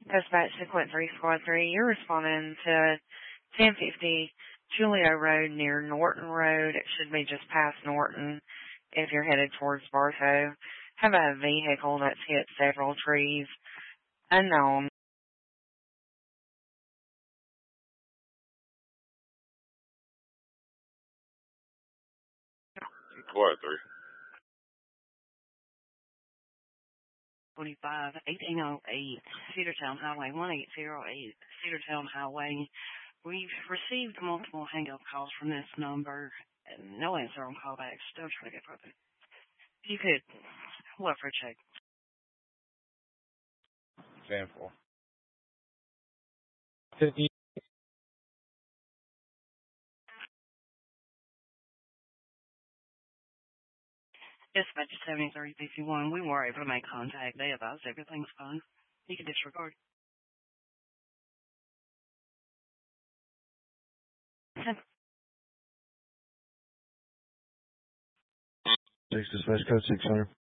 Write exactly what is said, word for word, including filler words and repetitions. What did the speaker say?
Dispatch Sequence three Squad three, you're responding to ten fifty Julio Road near Norton Road. It should be just past Norton if you're headed towards Bartow. Have a vehicle that's hit several trees. Unknown. Squad three. twenty-five, eighteen oh eight, Cedartown Highway, one eight zero eight, Cedartown Highway. We've received multiple hang-up calls from this number, and no answer on callbacks. Still trying to get further. If you could, what for a check? Example. fifty. Dispatch seventy-three fifty-one. We were able to make contact. They advised everything's fine. You can disregard. Six dispatch code six hundred.